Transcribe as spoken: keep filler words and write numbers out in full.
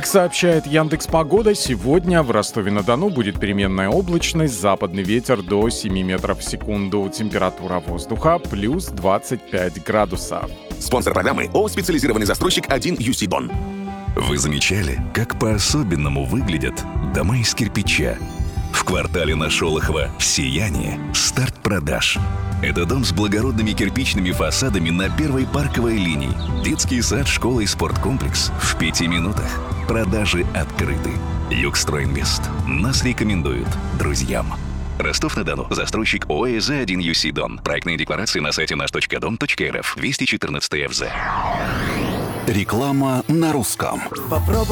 сообщает Яндекс.Погода, сегодня в Ростове-на-Дону будет переменная облачность, западный ветер до семи метров в секунду, температура воздуха плюс двадцать пять градусов. Спонсор программы ООО «Специализированный застройщик один ю си Дон». Вы замечали, как по-особенному выглядят дома из кирпича? В квартале на Шолохова «Сияние» старт продаж. Это дом с благородными кирпичными фасадами на первой парковой линии. Детский сад, школа и спорткомплекс в пяти минутах. Продажи открыты. Югстройинвест. Нас рекомендуют друзьям. Ростов-на-Дону. Застройщик ООО «ЭЗ один ю си Дон». Проектные декларации на сайте наш точка дом точка эр эф. двести четырнадцать эф зэ. Реклама на русском.